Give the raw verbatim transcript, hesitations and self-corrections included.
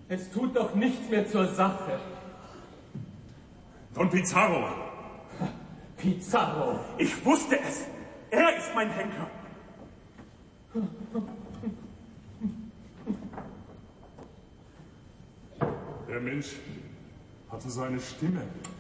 Es tut doch nichts mehr zur Sache. Don Pizarro. Pizarro. Ich wusste es. Er ist mein Henker. Der Mensch hatte seine Stimme.